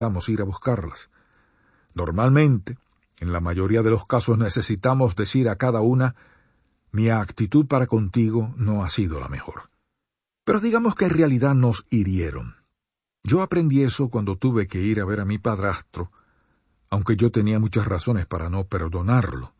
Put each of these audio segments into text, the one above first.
Vamos a ir a buscarlas. Normalmente, en la mayoría de los casos necesitamos decir a cada una, mi actitud para contigo no ha sido la mejor. Pero digamos que en realidad nos hirieron. Yo aprendí eso cuando tuve que ir a ver a mi padrastro, aunque yo tenía muchas razones para no perdonarlo.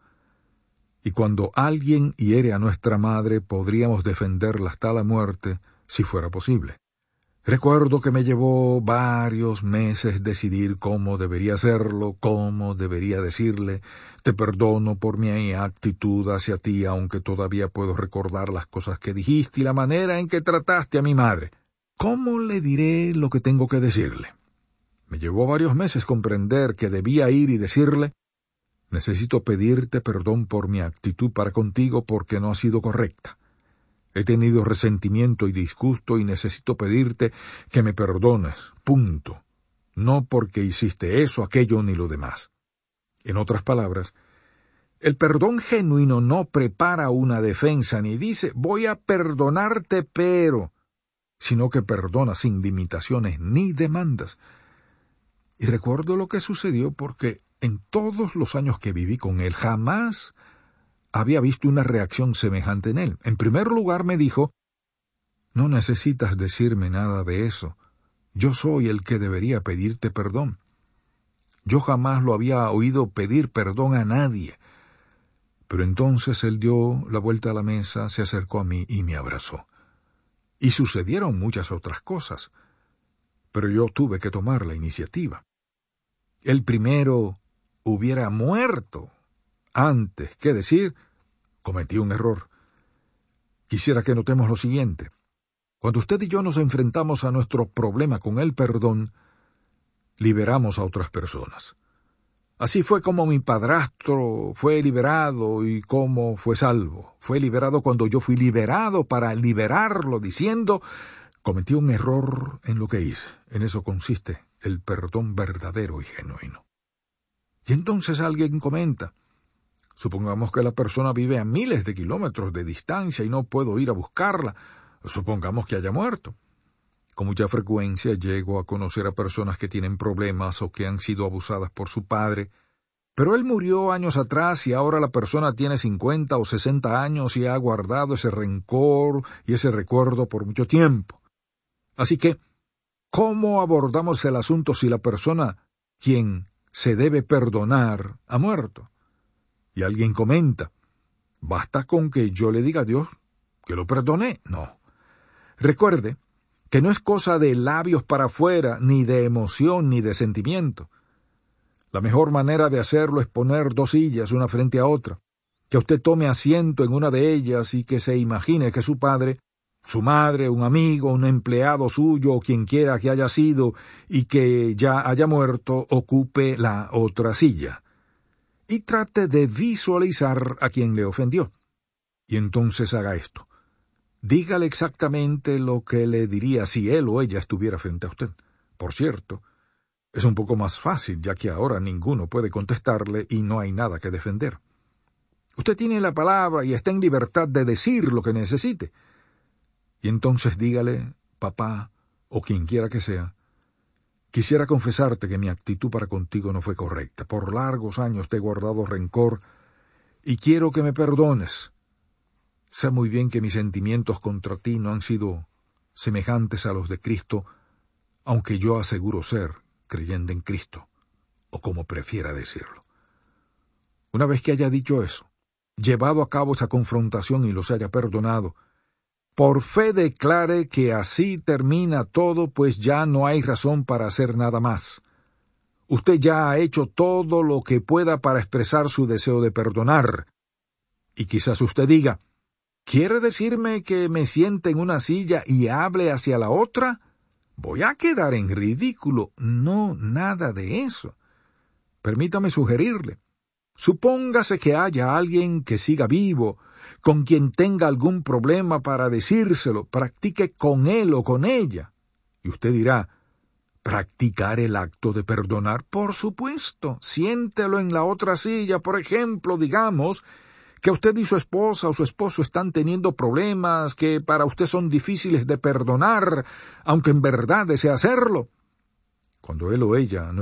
Y cuando alguien hiere a nuestra madre, podríamos defenderla hasta la muerte, si fuera posible. Recuerdo que me llevó varios meses decidir cómo debería hacerlo, cómo debería decirle, te perdono por mi actitud hacia ti, aunque todavía puedo recordar las cosas que dijiste y la manera en que trataste a mi madre. ¿Cómo le diré lo que tengo que decirle? Me llevó varios meses comprender que debía ir y decirle, necesito pedirte perdón por mi actitud para contigo porque no ha sido correcta. He tenido resentimiento y disgusto y necesito pedirte que me perdones, punto. No porque hiciste eso, aquello ni lo demás. En otras palabras, el perdón genuino no prepara una defensa ni dice, voy a perdonarte pero, sino que perdona sin limitaciones ni demandas. Y recuerdo lo que sucedió porque en todos los años que viví con él jamás había visto una reacción semejante en él. En primer lugar me dijo, no necesitas decirme nada de eso. Yo soy el que debería pedirte perdón. Yo jamás lo había oído pedir perdón a nadie. Pero entonces él dio la vuelta a la mesa, se acercó a mí y me abrazó. Y sucedieron muchas otras cosas, pero yo tuve que tomar la iniciativa. El primero hubiera muerto antes que decir, cometí un error. Quisiera que notemos lo siguiente. Cuando usted y yo nos enfrentamos a nuestro problema con el perdón, liberamos a otras personas. Así fue como mi padrastro fue liberado y cómo fue salvo. Fue liberado cuando yo fui liberado para liberarlo, diciendo, cometí un error en lo que hice. En eso consiste el perdón verdadero y genuino. Y entonces alguien comenta, supongamos que la persona vive a miles de kilómetros de distancia y no puedo ir a buscarla. Supongamos que haya muerto. Con mucha frecuencia llego a conocer a personas que tienen problemas o que han sido abusadas por su padre, pero él murió años atrás y ahora la persona tiene 50 o 60 años y ha guardado ese rencor y ese recuerdo por mucho tiempo. Así que, ¿cómo abordamos el asunto si la persona quien se debe perdonar ha muerto? Y alguien comenta, ¿basta con que yo le diga a Dios que lo perdoné? No. Recuerde que no es cosa de labios para afuera, ni de emoción, ni de sentimiento. La mejor manera de hacerlo es poner dos sillas una frente a otra, que usted tome asiento en una de ellas y que se imagine que su padre, su madre, un amigo, un empleado suyo o quien quiera que haya sido y que ya haya muerto, ocupe la otra silla. Y trate de visualizar a quien le ofendió. Y entonces haga esto. Dígale exactamente lo que le diría si él o ella estuviera frente a usted. Por cierto, es un poco más fácil, ya que ahora ninguno puede contestarle y no hay nada que defender. Usted tiene la palabra y está en libertad de decir lo que necesite. Y entonces dígale, papá, o quien quiera que sea, quisiera confesarte que mi actitud para contigo no fue correcta. Por largos años te he guardado rencor y quiero que me perdones. Sé muy bien que mis sentimientos contra ti no han sido semejantes a los de Cristo, aunque yo aseguro ser creyente en Cristo, o como prefiera decirlo. Una vez que haya dicho eso, llevado a cabo esa confrontación y los haya perdonado, por fe declare que así termina todo, pues ya no hay razón para hacer nada más. Usted ya ha hecho todo lo que pueda para expresar su deseo de perdonar. Y quizás usted diga, ¿quiere decirme que me siente en una silla y hable hacia la otra? Voy a quedar en ridículo. No, nada de eso. Permítame sugerirle. Supóngase que haya alguien que siga vivo, con quien tenga algún problema para decírselo, practique con él o con ella. Y usted dirá, ¿practicar el acto de perdonar? Por supuesto, siéntelo en la otra silla, por ejemplo, digamos, que usted y su esposa o su esposo están teniendo problemas que para usted son difíciles de perdonar, aunque en verdad desea hacerlo. Cuando él o ella